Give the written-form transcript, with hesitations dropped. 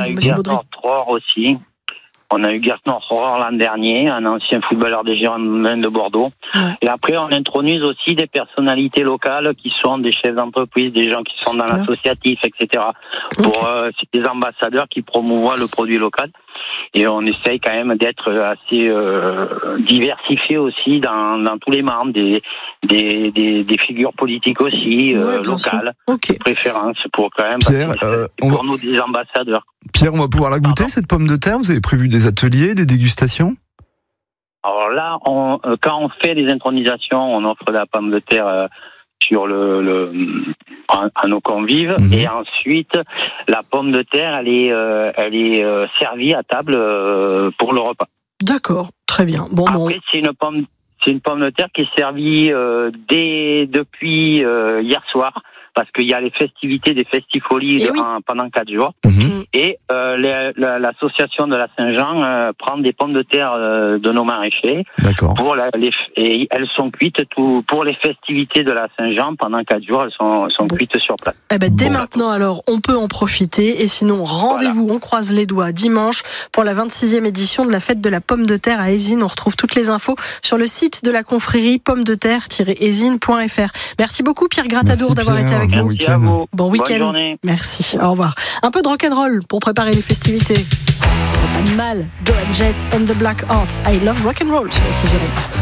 a eu monsieur Baudry. Gerd Rohr aussi. On a eu Gerd Rohr l'an dernier, un ancien footballeur des Girondins de Bordeaux. Ouais. Et après, on introduit aussi des personnalités locales qui sont des chefs d'entreprise, des gens qui sont dans Super. l'associatif, etc. Pour c'est des ambassadeurs qui promouvoient le produit local. Et on essaye quand même d'être assez diversifié aussi dans tous les membres, des figures politiques aussi, Ouais, bien locales, sûr. Ok. de préférence, pour quand même Pierre, pour nous des ambassadeurs. Pierre, on va pouvoir la goûter, cette pomme de terre. Vous avez prévu des ateliers, des dégustations? Alors là, quand on fait des intronisations, on offre la pomme de terre sur à nos convives, et ensuite la pomme de terre, elle est servie à table pour le repas. D'accord, très bien. Après, c'est une pomme de terre qui est servie depuis hier soir, parce qu'il y a les festivités des Festifolies pendant 4 jours. Et l'association de la Saint-Jean prend des pommes de terre de nos maraîchers. D'accord. Et elles sont cuites pour les festivités de la Saint-Jean pendant 4 jours. Elles sont cuites sur place. Dès maintenant, alors, on peut en profiter. Et sinon, rendez-vous, on croise les doigts, dimanche, pour la 26e édition de la fête de la pomme de terre à Ézines. On retrouve toutes les infos sur le site de la confrérie pommedeterre-esines.fr. Merci beaucoup, Pierre Gratadour, d'avoir été avec nous. Bon week-end. Bon week-end. Bonne journée. Merci. Au revoir. Un peu de rock'n'roll pour préparer les festivités. Ça fait pas de mal. Joan Jett and the Black Hearts. I love rock'n'roll sur la CGR.